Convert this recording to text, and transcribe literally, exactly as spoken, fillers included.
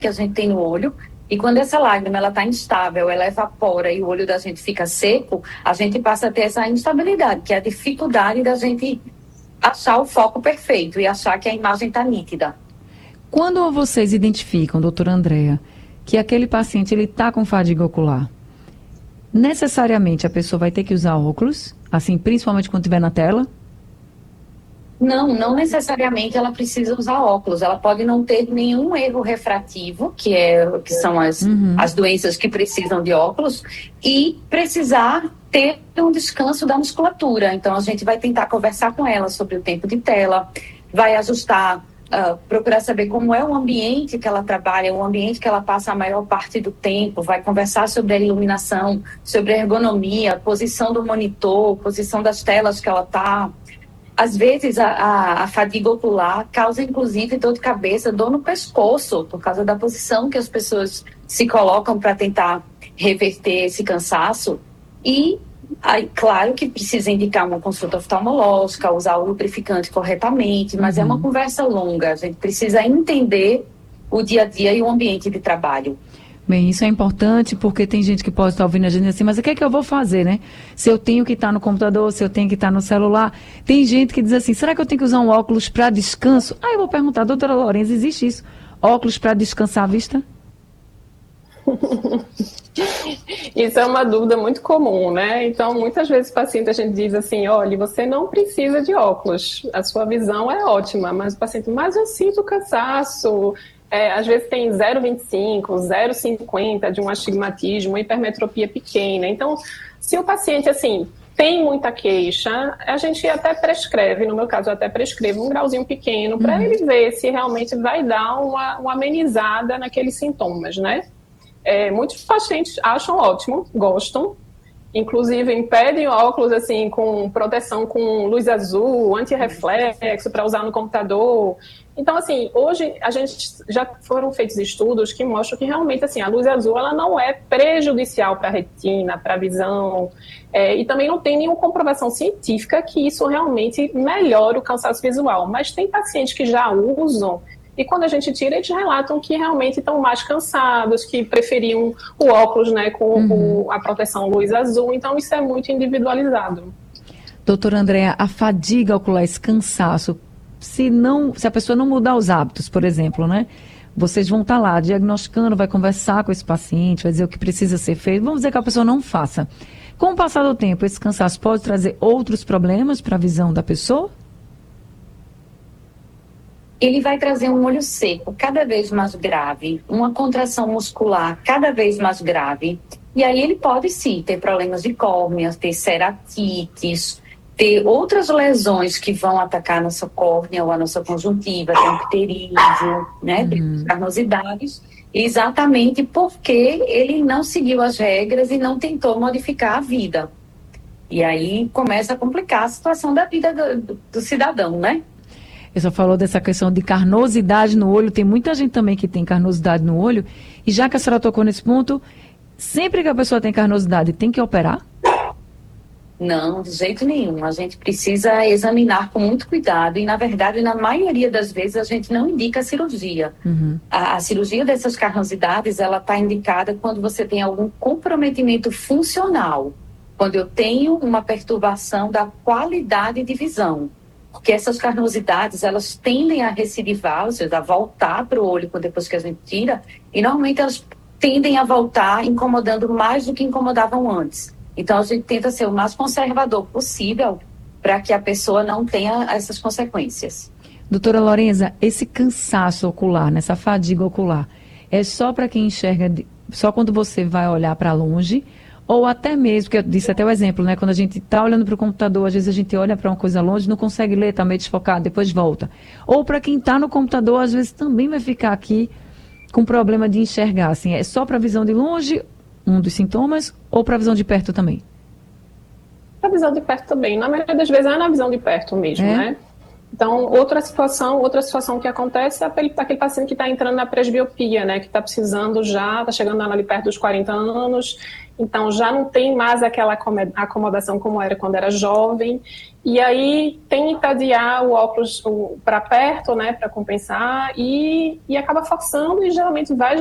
que a gente tem no olho, e quando essa lágrima ela está instável, ela evapora e o olho da gente fica seco, a gente passa a ter essa instabilidade, que é a dificuldade da gente achar o foco perfeito e achar que a imagem está nítida. Quando vocês identificam, doutora Andréa, que aquele paciente ele está com fadiga ocular, necessariamente a pessoa vai ter que usar óculos, assim, principalmente quando estiver na tela? Não, não necessariamente ela precisa usar óculos. Ela pode não ter nenhum erro refrativo, que, é, que são as, Uhum. as doenças que precisam de óculos, e precisar ter um descanso da musculatura. Então, a gente vai tentar conversar com ela sobre o tempo de tela, vai ajustar, uh, procurar saber como é o ambiente que ela trabalha, o ambiente que ela passa a maior parte do tempo, vai conversar sobre a iluminação, sobre a ergonomia, a posição do monitor, posição das telas que ela está. Às vezes, a, a, a fadiga ocular causa, inclusive, dor de cabeça, dor no pescoço, por causa da posição que as pessoas se colocam para tentar reverter esse cansaço. E, aí, claro que precisa indicar uma consulta oftalmológica, usar o lubrificante corretamente, mas uhum. é uma conversa longa. A gente precisa entender o dia a dia e o ambiente de trabalho. Bem, isso é importante porque tem gente que pode estar ouvindo a gente assim, mas o que é que eu vou fazer, né? Se eu tenho que estar no computador, se eu tenho que estar no celular. Tem gente que diz assim, será que eu tenho que usar um óculos para descanso? Ah, eu vou perguntar, doutora Lorenza, existe isso? Óculos para descansar a vista? Isso é uma dúvida muito comum, né? Então, muitas vezes o paciente, a gente diz assim, olha, você não precisa de óculos, a sua visão é ótima, mas o paciente, mas eu sinto cansaço. É, às vezes tem zero vírgula vinte e cinco, zero vírgula cinquenta de um astigmatismo, uma hipermetropia pequena. Então, se o paciente, assim, tem muita queixa, a gente até prescreve, no meu caso, eu até prescrevo um grauzinho pequeno para uhum. ele ver se realmente vai dar uma, uma amenizada naqueles sintomas, né? É, muitos pacientes acham ótimo, gostam, inclusive impedem óculos assim, com proteção com luz azul, anti-reflexo para usar no computador. Então, assim, hoje a gente já foram feitos estudos que mostram que realmente assim, a luz azul ela não é prejudicial para a retina, para a visão, é, e também não tem nenhuma comprovação científica que isso realmente melhora o cansaço visual. Mas tem pacientes que já usam e quando a gente tira, eles relatam que realmente estão mais cansados, que preferiam o óculos, né, com uhum. o, a proteção luz azul. Então, isso é muito individualizado. Doutora Andréa, a fadiga ocular, esse cansaço, se, não, se a pessoa não mudar os hábitos, por exemplo, né? Vocês vão estar lá diagnosticando, vai conversar com esse paciente, vai dizer o que precisa ser feito. Vamos dizer que a pessoa não faça. Com o passar do tempo, esse cansaço pode trazer outros problemas para a visão da pessoa? Ele vai trazer um olho seco cada vez mais grave, uma contração muscular cada vez mais grave. E aí ele pode sim ter problemas de córnea, ter ceratites, ter outras lesões que vão atacar a nossa córnea ou a nossa conjuntiva, ter um pterígio, né, ter uhum. carnosidades, exatamente porque ele não seguiu as regras e não tentou modificar a vida. E aí começa a complicar a situação da vida do, do cidadão, né? Você falou dessa questão de carnosidade no olho. Tem muita gente também que tem carnosidade no olho. E já que a senhora tocou nesse ponto, sempre que a pessoa tem carnosidade, tem que operar? Não, de jeito nenhum. A gente precisa examinar com muito cuidado. E, na verdade, na maioria das vezes, a gente não indica a cirurgia. Uhum. A, a cirurgia dessas carnosidades, ela está indicada quando você tem algum comprometimento funcional. Quando eu tenho uma perturbação da qualidade de visão. Porque essas carnosidades, elas tendem a recidivar, ou seja, a voltar para o olho depois que a gente tira, e normalmente elas tendem a voltar incomodando mais do que incomodavam antes. Então, a gente tenta ser o mais conservador possível para que a pessoa não tenha essas consequências. Doutora Lorenza, esse cansaço ocular, nessa fadiga ocular, é só para quem enxerga, de, só quando você vai olhar para longe, ou até mesmo, que eu disse até o exemplo, né? Quando a gente está olhando para o computador, às vezes a gente olha para uma coisa longe, não consegue ler, está meio desfocado, depois volta. Ou para quem está no computador, às vezes também vai ficar aqui com problema de enxergar. Assim, é só para a visão de longe, um dos sintomas, ou para a visão de perto também? Para a visão de perto também. Na maioria das vezes é na visão de perto mesmo, é? né? Então, outra situação, outra situação que acontece é aquele, aquele paciente que está entrando na presbiopia, né, que está precisando já, está chegando ali perto dos quarenta anos, então já não tem mais aquela acomodação como era quando era jovem, e aí tenta adiar o óculos para perto, né, para compensar, e, e acaba forçando, e geralmente vai